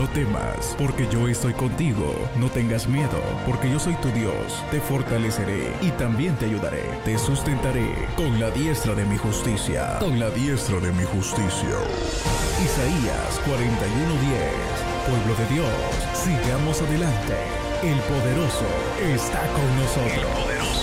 No temas, porque yo estoy contigo. No tengas miedo, porque yo soy tu Dios. Te fortaleceré y también te ayudaré. Te sustentaré con la diestra de mi justicia. Con la diestra de mi justicia. Isaías 41:10. Pueblo de Dios, sigamos adelante. El poderoso está con nosotros. El poderoso